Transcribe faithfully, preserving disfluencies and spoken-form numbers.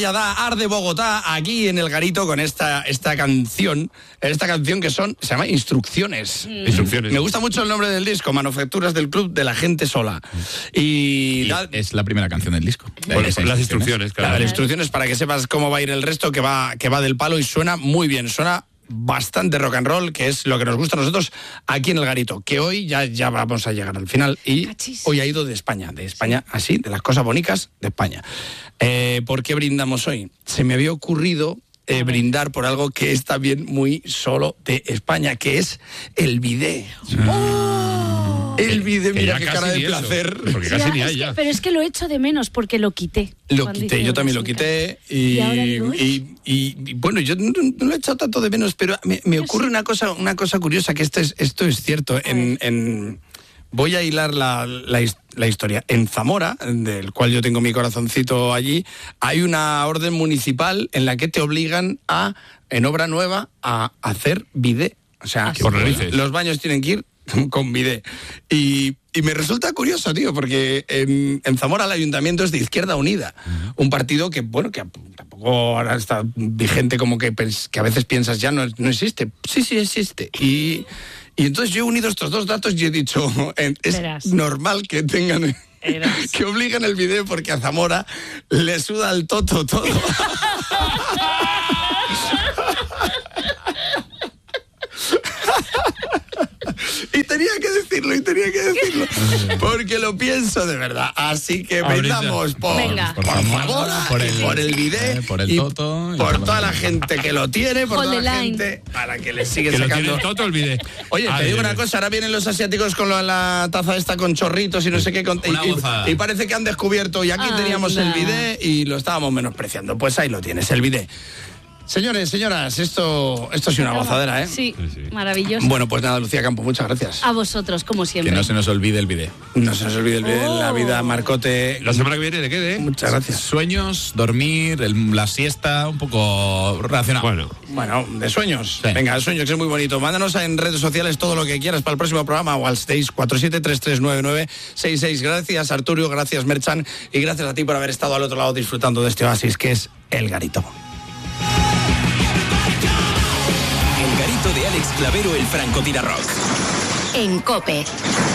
Ya da Arde Bogotá aquí en el Garito con esta, esta canción, esta canción que son, se llama Instrucciones. Mm. Instrucciones. Me gusta mucho el nombre del disco, Manufacturas del Club de la Gente Sola. Y, Y da, es la primera canción del disco. Bueno, las instrucciones, claro. la, las instrucciones para que sepas cómo va a ir el resto, que va, que va del palo y suena muy bien, suena bastante rock and roll, que es lo que nos gusta a nosotros aquí en el Garito, que hoy ya, ya vamos a llegar al final y Cachis. hoy ha ido de España, de España así, de las cosas bonitas de España. Eh, ¿Por qué brindamos hoy? Se me había ocurrido eh, brindar por algo que es también muy solo de España, que es el bidé. ¡Oh! El bidé, Que mira ya qué casi cara de ni eso, placer. porque Sí, casi ni es hay que- ya. pero es que lo echo de menos porque lo quité. Lo cuando quité, hice yo también lo Obras en quité Casa. y, Y ahora digo, y, y- y, bueno, yo no, no lo he echado tanto de menos, pero me, me Yo ocurre sí. una cosa, una cosa curiosa, que esto es, esto es cierto. En, en- voy a hilar la, la, his- la historia. En Zamora, del cual yo tengo mi corazoncito allí, hay una orden municipal en la que te obligan a, en obra nueva, a hacer bidé. O sea, Ah, que sí. Por narices. los baños tienen que ir con bidé. Y, y me resulta curioso, tío, porque en, en Zamora el ayuntamiento es de Izquierda Unida. Uh-huh. Un partido que, bueno, que tampoco ahora está vigente, como que, pens- que a veces piensas ya no, no existe. Sí, sí existe. Y, y entonces yo he unido estos dos datos y he dicho, eh, es Verás. normal que tengan... Verás. que obligan el bidé porque a Zamora le suda el toto todo. Y tenía que decirlo, y tenía que decirlo. Porque lo pienso de verdad. Así que Ahorita. brindamos por, Venga. por, Por favor, Zamora, por por el, el- por el bidé, eh, por el y toto y por por toda lo la gente que lo tiene, por Hold toda the la line. gente para que le sigue Que lo tiene sacando. el toto, olvidé. Oye, te Ay, digo ay, una ay. cosa, ahora vienen los asiáticos con lo de la taza esta con chorritos y no sé qué. Con, Una y, y- gozada. y parece que han descubierto, y aquí Anda. teníamos el bidé y lo estábamos menospreciando. Pues ahí lo tienes, el bidé. Señores, señoras, esto, esto es una gozadera, ¿eh? Sí, Sí, sí. maravilloso. Bueno, pues nada, Lucía Campo, muchas gracias. A vosotros, como Que siempre. no se nos olvide el vídeo. No se nos olvide el bidé en la Oh. vida, Marcote. La semana que viene, ¿de qué? De? Muchas gracias. Sueños, dormir, el- la siesta, un poco relacionado. Bueno, Bueno, de sueños. Sí. Venga, de sueños, que es muy bonito. Mándanos en redes sociales todo lo que quieras para el próximo programa o al seis cuatro siete tres tres nueve nueve seis seis. Gracias, Arturo, gracias, Merchan, y gracias a ti por haber estado al otro lado disfrutando de este oasis que es El Garito. El Garito de Alex Clavero, el francotirador. En COPE.